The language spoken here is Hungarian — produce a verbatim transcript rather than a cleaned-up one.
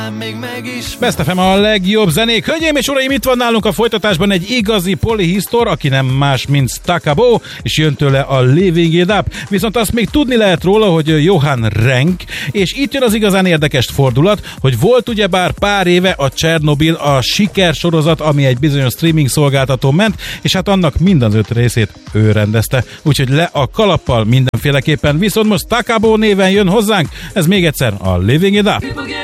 Best ef em a legjobb zenék. Hölgyeim és uraim, itt van nálunk a folytatásban egy igazi polihisztor, aki nem más, mint Stakabo, és jön tőle a Living It Up. Viszont azt még tudni lehet róla, hogy Johan Renck, és itt jön az igazán érdekes fordulat, hogy volt ugyebár pár éve a Csernobil, a sikersorozat, ami egy bizonyos streaming szolgáltató ment, és hát annak minden öt részét ő rendezte. Úgyhogy le a kalappal mindenféleképpen. Viszont most Stakabo néven jön hozzánk, ez még egyszer a Living It Up.